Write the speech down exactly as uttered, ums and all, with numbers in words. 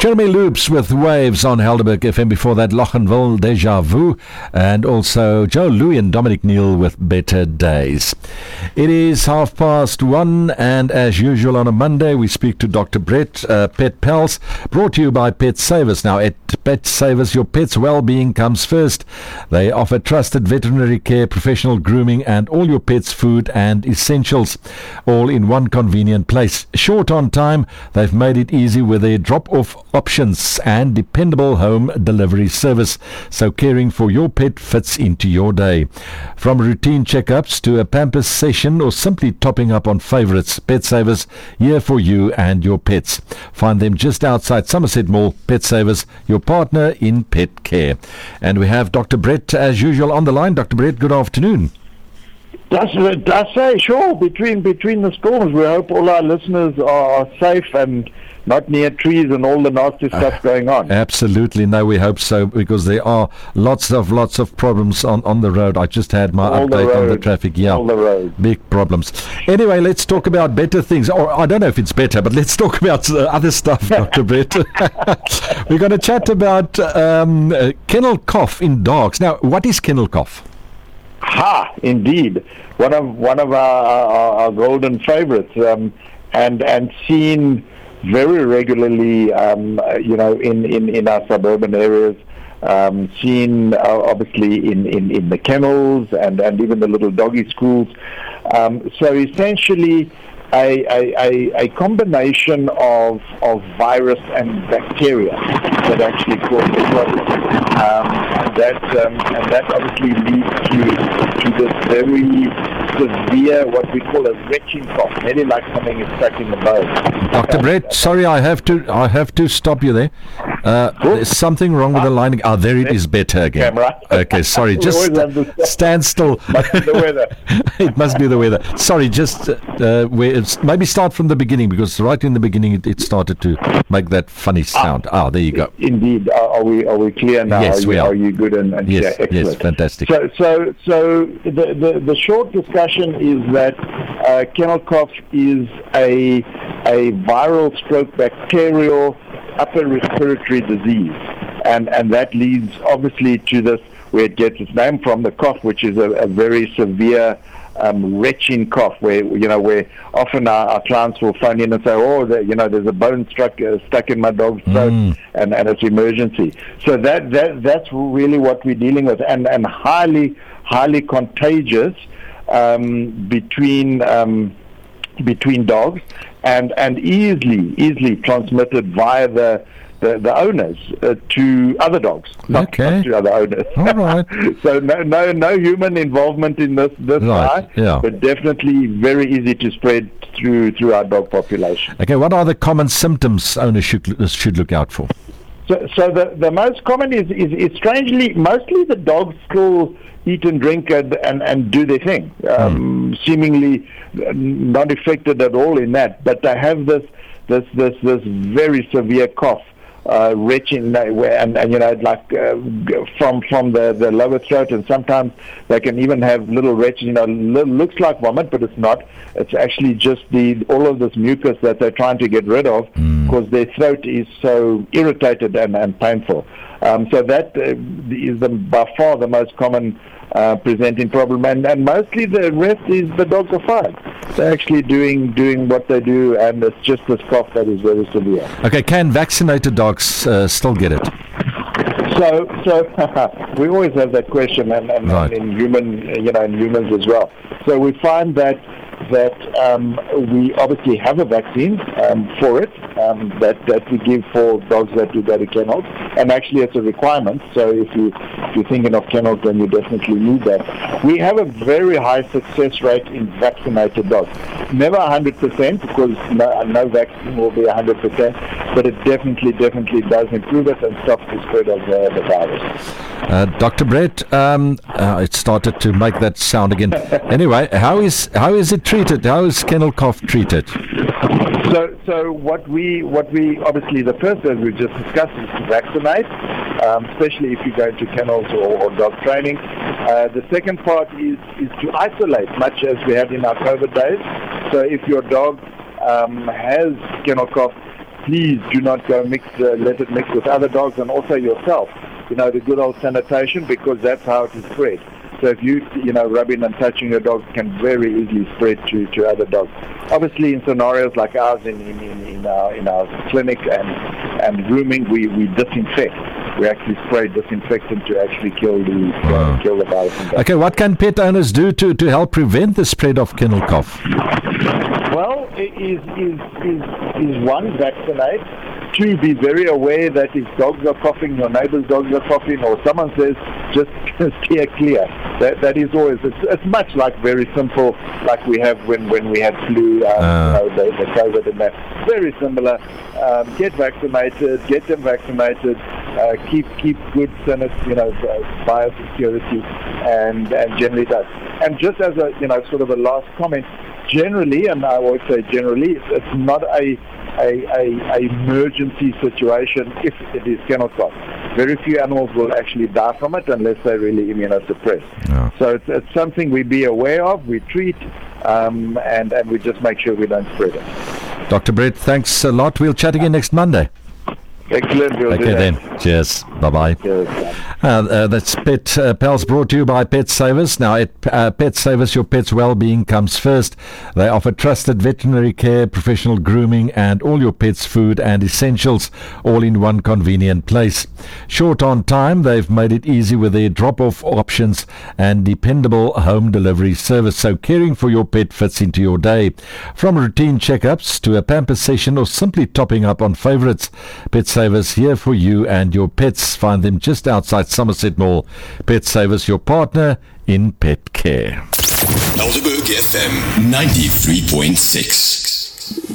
Jeremy Loops with Waves on Helderberg F M. Before that, Lochenville, Deja Vu, and also Joe Louis and Dominic Neal with Better Days. It is half past one, and as usual on a Monday, we speak to Doctor Brett, uh, Pet Pals, brought to you by Pet Savers. Now, at Pet Savers, your pet's well-being comes first. They offer trusted veterinary care, professional grooming, and all your pet's food and essentials, all in one convenient place. Short on time, they've made it easy with their drop-off options and dependable home delivery service, so caring for your pet fits into your day. From routine checkups to a Pampers session or simply topping up on favorites, Pet Savers, here for you and your pets. Find them just outside Somerset Mall. Pet Savers, your partner in pet care. And we have Doctor Brett, as usual, on the line. Doctor Brett, good afternoon. That's I say, sure, between between the storms, we hope all our listeners are safe and not near trees and all the nasty stuff uh, going on. Absolutely. No, we hope so, because there are lots of lots of problems on, on the road. I just had my all update the on the traffic. Yeah, all the road. Big problems. Anyway, let's talk about better things. Or I don't know if it's better, but let's talk about uh, other stuff, Doctor Brett. We're going to chat about um, uh, kennel cough in dogs. Now, what is kennel cough? Ha, indeed. One of one of our, our, our golden favorites, um, and and seen very regularly, um, you know, in, in, in our suburban areas, um, seen uh, obviously in, in, in the kennels and, and even the little doggy schools. Um, so essentially, a, a, a, a combination of of virus and bacteria that actually cause the problem. Um, and that um, and that obviously leads to to this very severe, what we call a retching cough, nearly like something is stuck in the bone. Doctor Brett, sorry, I have to I have to stop you there. Uh, there's something wrong with the line. Ah, there it is, better again. Camera. Okay, sorry, just st- stand still. Must be the weather. It must be the weather. Sorry, just uh, where it's, maybe start from the beginning, because right in the beginning it, it started to make that funny sound. Ah, ah there you go. Indeed. Are, are we are we clear now? Yes, are you, we are. Are you good and, and yes, yeah, excellent. Yes, fantastic. So so so the the, the short discussion is that uh, kennel cough is a a viral stroke bacterial upper respiratory disease, and and that leads obviously to this, where it gets its name from, the cough, which is a, a very severe um, retching cough, where you know where often our, our clients will phone in and say, oh, the, you know, there's a bone struck uh, stuck in my dog's throat, mm. and, and it's emergency. So that that that's really what we're dealing with, and and highly highly contagious um, between um, between dogs. And and easily easily transmitted via the the, the owners uh, to other dogs, not, okay. not to other owners. All right. So no no no human involvement in this this right. guy, yeah. but definitely very easy to spread through through our dog population. Okay, what are the common symptoms owners should should look out for? So so the, the most common is, is is strangely mostly the dogs still eat and drink and, and, and do their thing, um, mm. seemingly not affected at all in that, but they have this this this, this very severe cough, uh, retching, and, and you know, like uh, from from the, the lower throat, and sometimes they can even have little retching, you know, looks like vomit, but it's not. It's actually just the all of this mucus that they're trying to get rid of, mm. because their throat is so irritated and, and painful. Um, so that uh, is the, by far the most common uh, presenting problem, and, and mostly the rest is the dogs are fine. They're actually doing doing what they do, and it's just this cough that is very severe. Okay, can vaccinated dogs uh, still get it? So, so we always have that question, and, and, right. and in human, you know, in humans as well. So we find that that um, we obviously have a vaccine um, for it um, that that we give for dogs that do go to kennels, and actually it's a requirement. So if you if you're thinking of kennels, then you definitely need that. We have a very high success rate in vaccinated dogs. Never one hundred percent, because no, no vaccine will be one hundred percent, but it definitely definitely does improve it and stops the spread of the, the virus. Uh, Doctor Brett, um, uh, it started to make that sound again. Anyway, how is how is it treated? How is kennel cough treated? So, so what we what we obviously the first, as we just discussed, is to vaccinate, um, especially if you go to kennels or, or dog training. Uh, the second part is is to isolate, much as we had in our COVID days. So, if your dog um, has kennel cough, please do not go mix, uh, let it mix with other dogs and also yourself. You know, the good old sanitation, because that's how it is spread. So if you, you know, rubbing and touching your dog can very easily spread to, to other dogs. Obviously, in scenarios like ours in, in, in, in, our, in our clinic and, and grooming, we, we disinfect. We actually spray disinfectant to actually kill the wow. uh, kill the virus. Okay, what can pet owners do to, to help prevent the spread of kennel cough? Well, is is is is one, vaccinate. Two, be very aware that if dogs are coughing, your neighbor's dogs are coughing, or someone says, just steer clear. That that is always, it's, it's much like very simple, like we have when, when we had flu, um, uh. you know, the, the COVID and that. Very similar. Um, get vaccinated, get them vaccinated, uh, keep keep good sanit, you know, uh, biosecurity, and and generally does. And just as a, you know, sort of a last comment, generally, and I always say generally, it's, it's not a A, a, a emergency situation if it is kennel cough. Very few animals will actually die from it unless they're really immunosuppressed. Yeah. So it's, it's something we be aware of, we treat, um, and, and we just make sure we don't spread it. Doctor Brett, thanks a lot. We'll chat again next Monday. Excellent. We'll okay then. Cheers. Bye-bye. Cheers. Uh, uh, that's Pet uh, Pals brought to you by Pet Savers. Now, at uh, Pet Savers, your pet's well-being comes first. They offer trusted veterinary care, professional grooming, and all your pet's food and essentials, all in one convenient place. Short on time, they've made it easy with their drop-off options and dependable home delivery service, so caring for your pet fits into your day. From routine checkups to a pamper session or simply topping up on favorites, Pet Savers here for you and your pets. Find them just outside Somerset Mall. Pet Savers, your partner in pet care. Helderberg F M ninety-three point six.